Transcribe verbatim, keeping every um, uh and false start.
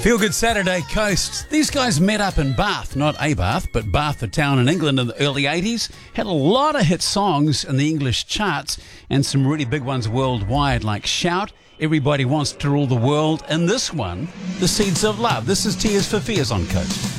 Feel Good Saturday, Coast. These guys met up in Bath, not a Bath, but Bath, a town in England in the early eighties. Had a lot of hit songs in the English charts and some really big ones worldwide like Shout, Everybody Wants to Rule the World, and this one, The Seeds of Love. This is Tears for Fears on Coast.